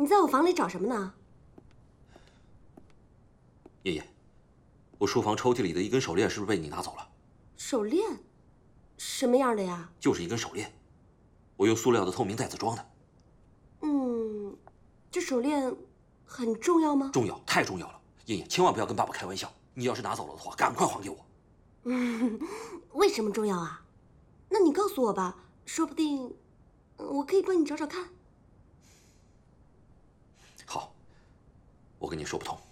在我房里找什么呢？ 爷爷，我书房抽屉里的一根手链是不是被你拿走了？ 手链？什么样的呀？ 就是一根手链，我用塑料的透明袋子装的。 这手链很重要吗？ 重要，太重要了。爷爷，千万不要跟爸爸开玩笑。你要是拿走了的话，赶快还给我。 为什么重要啊？那你告诉我吧，说不定我可以帮你找找看。 好，我跟你说不通。